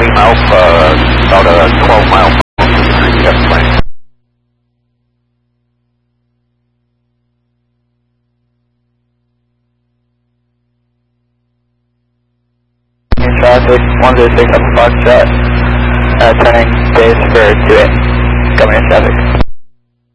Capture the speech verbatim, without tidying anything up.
Team Alpha, about a twelve mile jet plane. In traffic, one zero six up Foxtrot, uh, turning base for two eight, coming in traffic.